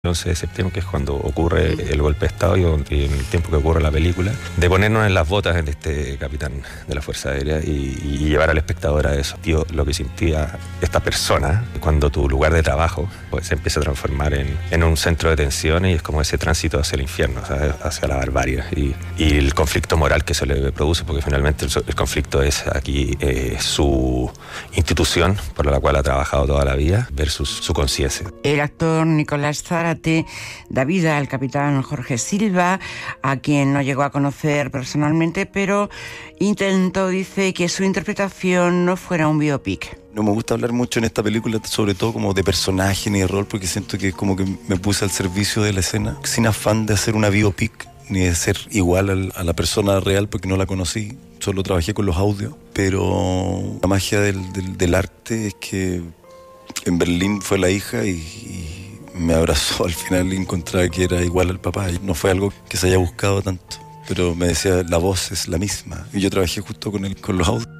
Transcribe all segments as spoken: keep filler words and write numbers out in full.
el once de septiembre, que es cuando ocurre el golpe de Estado y en el tiempo que ocurre la película, de ponernos en las botas de este capitán de la Fuerza Aérea y, y llevar al espectador a eso. Tío, lo que sentía esta persona cuando tu lugar de trabajo pues, se empieza a transformar en, en un centro de tensión y es como ese tránsito hacia el infierno, ¿sabes? Hacia la barbarie y, y el conflicto moral que se le produce, porque finalmente el, el conflicto es aquí eh, su institución por la cual ha trabajado toda la vida versus su conciencia. El actor Nicolás Zárate da vida al capitán Jorge Silva, a quien no llegó a conocer personalmente, pero intentó, dice, que su interpretación no fuera un biopic. No me gusta hablar mucho en esta película, sobre todo como de personaje ni de rol, porque siento que como que me puse al servicio de la escena, sin afán de hacer una biopic, ni de ser igual al, a la persona real, porque no la conocí, solo trabajé con los audios. Pero la magia del, del, del arte es que en Berlín fue la hija y... y me abrazó al final y encontraba que era igual al papá. Y no fue algo que se haya buscado tanto, pero me decía, la voz es la misma. Y yo trabajé justo con él, con los audios.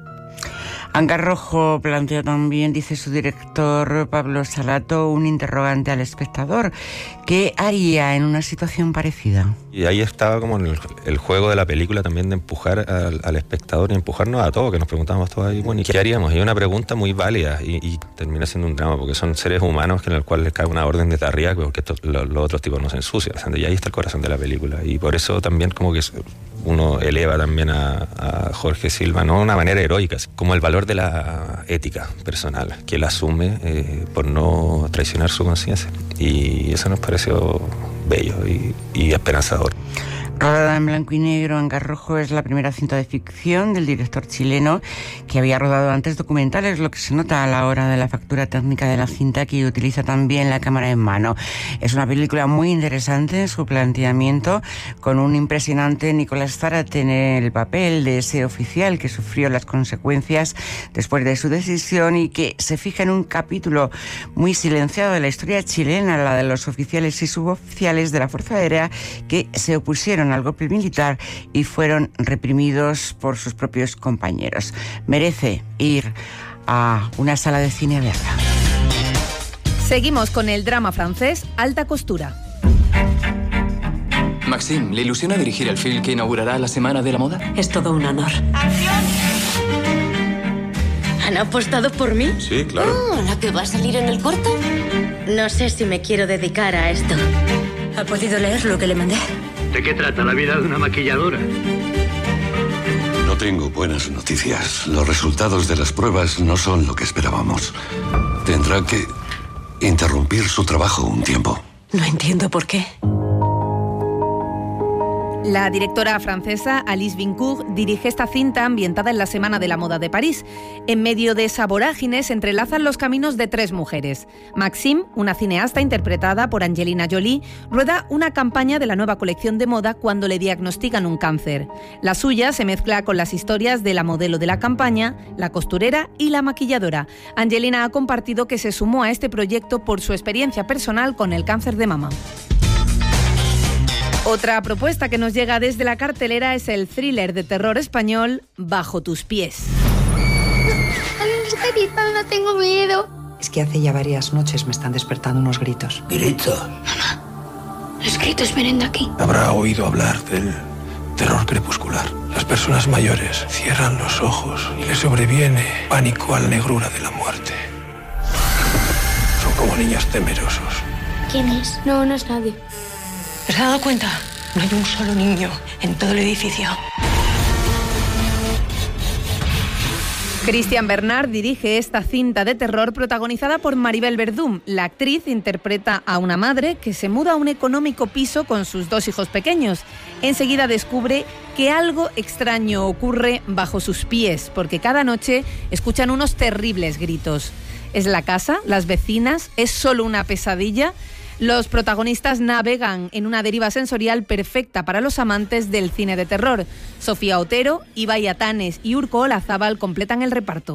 Angar Rojo plantea también, dice su director Pablo Salato, un interrogante al espectador. ¿Qué haría en una situación parecida? Y ahí estaba como el, el juego de la película también de empujar al, al espectador y empujarnos a todos, que nos preguntábamos todos ahí, bueno, ¿y qué haríamos? Y una pregunta muy válida y, y termina siendo un drama, porque son seres humanos que en el cual les cae una orden desde arriba, porque estos, los, los otros tipos no se ensucian. Y ahí está el corazón de la película. Y por eso también como que uno eleva también a, a Jorge Silva, no de una manera heroica, como el valor de la ética personal, que él asume eh, por no traicionar su conciencia. Y eso nos pareció bello y, y esperanzador. Rodada en blanco y negro, Angar Rojo es la primera cinta de ficción del director chileno, que había rodado antes documentales, lo que se nota a la hora de la factura técnica de la cinta, que utiliza también la cámara en mano. Es una película muy interesante en su planteamiento, con un impresionante Nicolás Zárate en el papel de ese oficial que sufrió las consecuencias después de su decisión y que se fija en un capítulo muy silenciado de la historia chilena, la de los oficiales y suboficiales de la Fuerza Aérea que se opusieron al golpe militar y fueron reprimidos por sus propios compañeros. Merece ir a una sala de cine a verla. Seguimos con el drama francés Alta Costura. Maxime, ¿le ilusiona dirigir el film que inaugurará la Semana de la Moda? Es todo un honor. ¡Acción! ¿Han apostado por mí? Sí, claro. Oh, ¿la que va a salir en el corto? No sé si me quiero dedicar a esto. ¿Ha podido leer lo que le mandé? ¿De qué trata la vida de una maquilladora? No tengo buenas noticias. Los resultados de las pruebas no son lo que esperábamos. Tendrá que interrumpir su trabajo un tiempo. No entiendo por qué. La directora francesa Alice Vincourt dirige esta cinta ambientada en la Semana de la Moda de París. En medio de esa vorágine se entrelazan los caminos de tres mujeres. Maxime, una cineasta interpretada por Angelina Jolie, rueda una campaña de la nueva colección de moda cuando le diagnostican un cáncer. La suya se mezcla con las historias de la modelo de la campaña, la costurera y la maquilladora. Angelina ha compartido que se sumó a este proyecto por su experiencia personal con el cáncer de mama. Otra propuesta que nos llega desde la cartelera es el thriller de terror español Bajo tus pies. No tengo miedo. Es que hace ya varias noches me están despertando unos gritos. ¿Gritos? Mamá, los gritos vienen de aquí. Habrá oído hablar del terror crepuscular. Las personas mayores cierran los ojos y les sobreviene pánico a la negrura de la muerte. Son como niños temerosos. ¿Quién es? No, no es nadie. ¿Os ha dado cuenta? No hay un solo niño en todo el edificio. Christian Bernard dirige esta cinta de terror protagonizada por Maribel Verdú. La actriz interpreta a una madre que se muda a un económico piso con sus dos hijos pequeños. Enseguida descubre que algo extraño ocurre bajo sus pies, porque cada noche escuchan unos terribles gritos. ¿Es la casa? ¿Las vecinas? ¿Es solo una pesadilla? Los protagonistas navegan en una deriva sensorial perfecta para los amantes del cine de terror. Sofía Otero, Ibai Atanes y Urko Olazábal completan el reparto.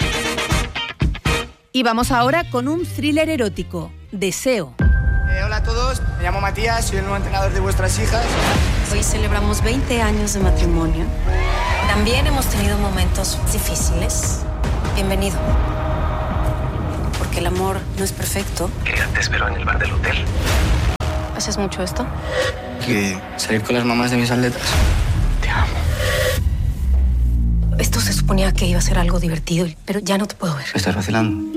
Y vamos ahora con un thriller erótico, Deseo. Eh, hola a todos, me llamo Matías, soy el nuevo entrenador de vuestras hijas. Hoy celebramos veinte años de matrimonio. También hemos tenido momentos difíciles. Bienvenido. Porque el amor no es perfecto. Te espero en el bar del hotel. ¿Haces mucho esto? Que salir con las mamás de mis atletas. Te amo. Esto se suponía que iba a ser algo divertido, pero ya no te puedo ver. ¿Me estás vacilando?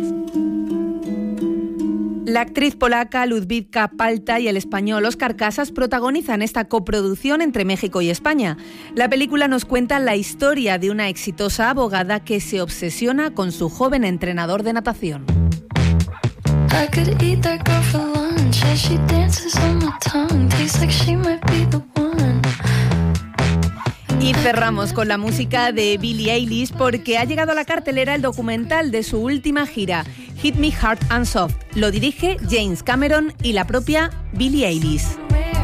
La actriz polaca Ludwika Palta y el español Óscar Casas protagonizan esta coproducción entre México y España. La película nos cuenta la historia de una exitosa abogada que se obsesiona con su joven entrenador de natación. Y cerramos con la música de Billie Eilish porque ha llegado a la cartelera el documental de su última gira, Hit Me Hard and Soft. Lo dirige James Cameron y la propia Billie Eilish.